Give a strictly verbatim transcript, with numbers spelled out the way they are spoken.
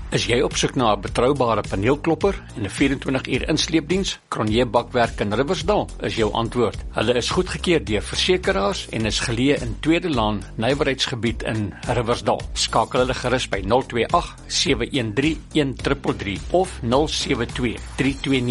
Is jy op soek na 'n betroubare paneelklopper en 'n vyf en twintig uur insleepdiens? Cronje Bakwerk in Riversdal is jou antwoord. Hulle is goedgekeur deur versekeraars en is geleë in Tweede Laan, nywerheidsgebied in Riversdal. Skakel hulle gerus by nul twee agt sewe een drie een drie drie drie of nul sewe twee drie twee nege